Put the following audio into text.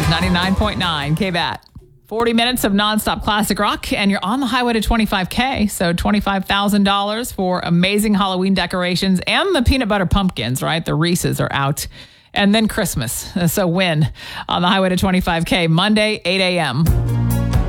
99.9 KBAT. 40 minutes of nonstop classic rock, and you're on the highway to 25K. So $25,000 for amazing Halloween decorations and the peanut butter pumpkins, right? The Reese's are out. And then Christmas. So win on the highway to 25K, Monday, 8 a.m.